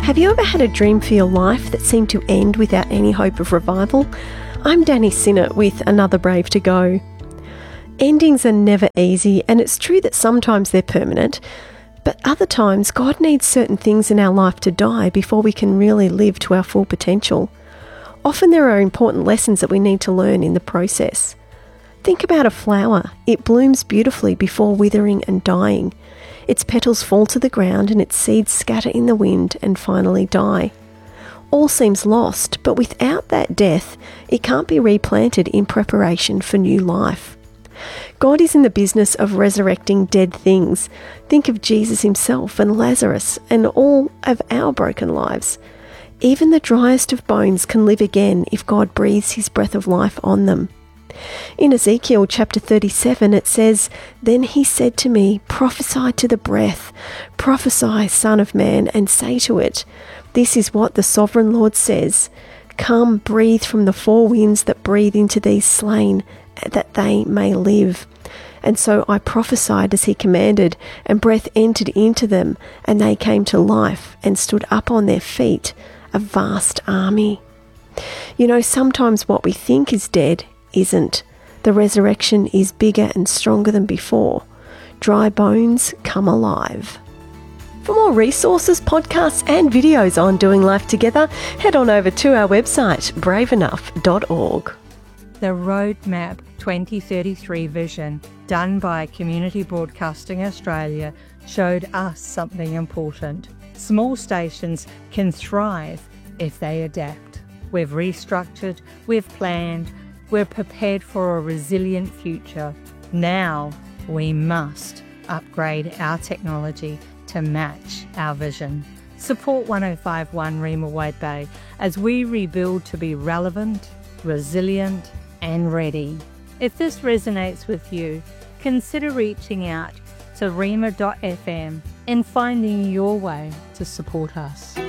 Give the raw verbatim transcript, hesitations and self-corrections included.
Have you ever had a dream for your life that seemed to end without any hope of revival? I'm Danny Sinnott with Another Brave to Go. Endings are never easy, and it's true that sometimes they're permanent, but other times God needs certain things in our life to die before we can really live to our full potential. Often there are important lessons that we need to learn in the process. Think about a flower. It blooms beautifully before withering and dying. Its petals fall to the ground and its seeds scatter in the wind and finally die. All seems lost, but without that death, it can't be replanted in preparation for new life. God is in the business of resurrecting dead things. Think of Jesus himself and Lazarus and all of our broken lives. Even the driest of bones can live again if God breathes his breath of life on them. In Ezekiel chapter thirty-seven it says, "Then he said to me, prophesy to the breath, prophesy, son of man, and say to it, this is what the sovereign Lord says, come, breathe from the four winds that breathe into these slain, that they may live. And so I prophesied as he commanded, and breath entered into them, and they came to life and stood up on their feet, a vast army." You know, sometimes what we think is dead isn't. The resurrection is bigger and stronger than before. Dry bones come alive. For more resources, podcasts and videos on doing life together, head on over to our website, brave enough dot org. The Roadmap twenty thirty-three vision, done by Community Broadcasting Australia, showed us something important. Small stations can thrive if they adapt. We've restructured, we've planned, we're prepared for a resilient future. Now we must upgrade our technology to match our vision. Support one oh five point one Reema Wade Bay as we rebuild to be relevant, resilient and ready. If this resonates with you, consider reaching out to reema dot f m and finding your way to support us.